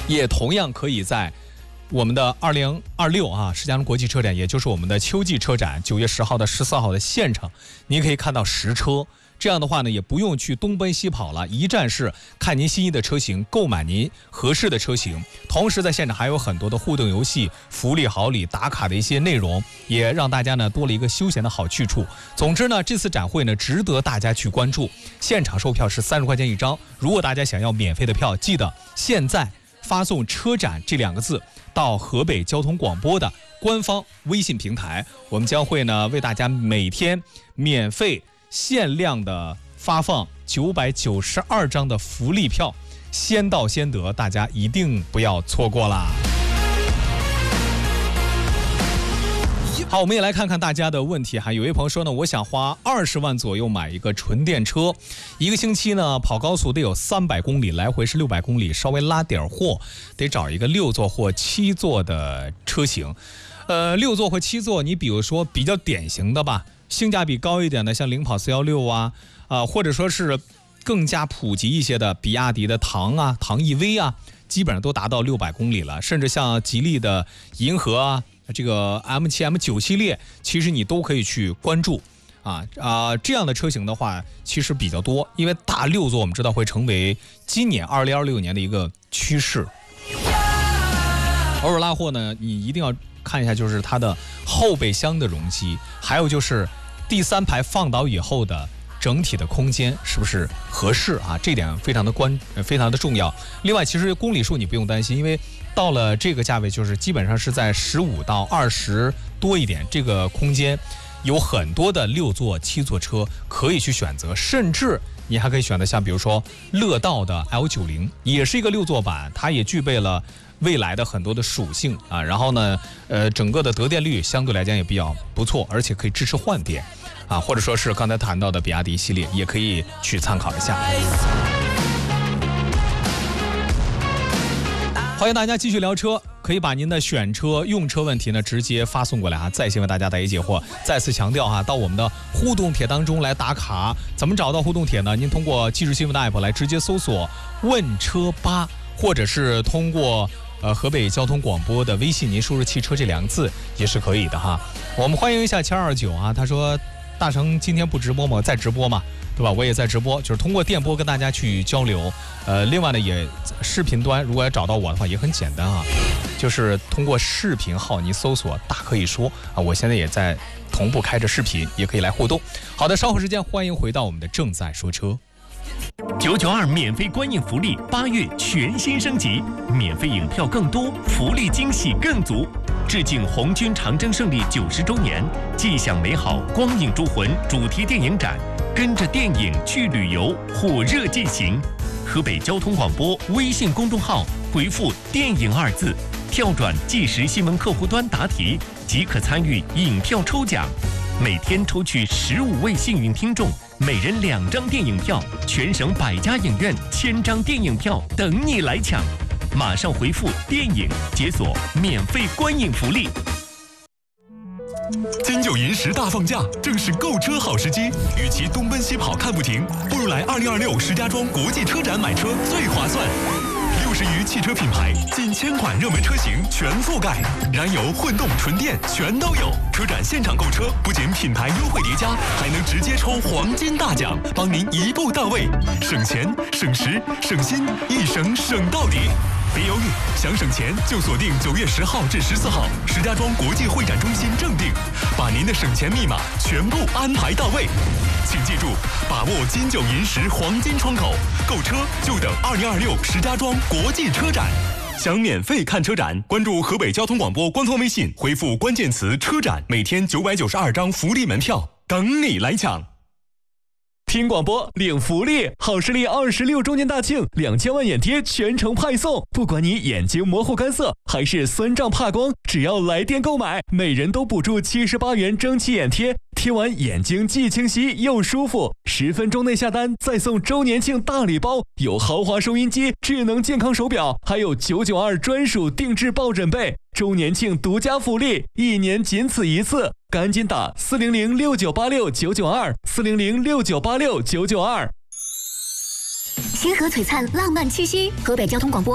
也同样可以在我们的2026石家庄国际车展，也就是我们的秋季车展9月10号到14号的现场，您可以看到实车。这样的话呢，也不用去东奔西跑了，一站式看您心仪的车型，购买您合适的车型。同时在现场还有很多的互动游戏、福利好礼、打卡的一些内容，也让大家呢多了一个休闲的好去处。总之呢，这次展会呢值得大家去关注。现场售票是30块钱一张，如果大家想要免费的票，记得现在发送车展这2个字到河北交通广播的官方微信平台，我们将会呢为大家每天免费限量的发放992张的福利票，先到先得，大家一定不要错过啦。好，我们也来看看大家的问题哈。有一位朋友说呢，我想花20万左右买一个纯电车，一个星期呢跑高速得有300公里，来回是600公里，稍微拉点货，得找一个6座或7座的车型。6座或7座，你比如说比较典型的吧，性价比高一点的，像领跑416或者说是更加普及一些的比亚迪的唐 EV 基本上都达到600公里了，甚至像吉利的银河这个 M7、M9 系列，其实你都可以去关注这样的车型的话，其实比较多，因为大6座我们知道会成为今年2026年的一个趋势。偶尔拉货呢，你一定要看一下，就是它的后备箱的容积，还有就是第3排放倒以后的整体的空间是不是合适这点非常的重要。另外，其实公里数你不用担心，因为到了这个价位，就是基本上是在15到20多一点，这个空间有很多的6座、7座车可以去选择，甚至你还可以选择像比如说乐道的 L90， 也是一个6座版，它也具备了未来的很多的属性然后呢，整个的得电率相对来讲也比较不错，而且可以支持换电或者说是刚才谈到的比亚迪系列，也可以去参考一下。欢迎大家继续聊车，可以把您的选车、用车问题呢直接发送过来在线为大家答疑解惑。再次强调到我们的互动帖当中来打卡。怎么找到互动帖呢？您通过即时新闻的 app 来直接搜索问车吧，或者是通过河北交通广播的微信，您输入汽车这2个字也是可以的我们欢迎一下729他说大成今天不直播吗？在直播嘛，对吧？我也在直播，就是通过电波跟大家去交流。另外呢，也视频端如果要找到我的话也很简单就是通过视频号你搜索大可以说我现在也在同步开着视频，也可以来互动。好的，稍后时间欢迎回到我们的正在说车。 992免费观影福利8月全新升级，免费影票更多，福利惊喜更足。致敬红军长征胜利90周年，既享美好光影诸魂主题电影展，跟着电影去旅游，火热进行。河北交通广播微信公众号回复电影2字，跳转即时新闻客户端答题，即可参与影票抽奖。每天抽取15位幸运听众，每人2张电影票，全省100家影院1000张电影票等你来抢。马上回复电影解锁免费观影福利。 金九银10大放假，正是购车好时机。与其东奔西跑看不停，不如来2026石家庄国际车展买车最划算。60余汽车品牌，近1000款热门车型全覆盖，燃油、混动、纯电全都有。车展现场购车，不仅品牌优惠叠加，还能直接抽黄金大奖，帮您一步到位，省钱、省时、省心，一省省到底。别犹豫，想省钱就锁定9月10号至14号石家庄国际会展中心正定，把您的省钱密码全部安排到位。请记住，把握金九银10黄金窗口，购车就等2026石家庄国际车展。想免费看车展，关注河北交通广播官方微信，回复关键词车展，每天992张福利门票等你来抢。 听广播领福利，好视力26周年大庆，2000万眼贴全程派送。不管你眼睛模糊干涩还是酸胀怕光，只要来电购买，每人都补助78元蒸汽眼贴，贴完眼睛既清晰又舒服。10分钟内下单再送周年庆大礼包，有豪华收音机、智能健康手表，还有992专属定制抱枕被。周年庆独家福利，1年仅此一次，赶紧打4006986-992，4006986-992。 星河璀璨浪漫气息，河北交通广播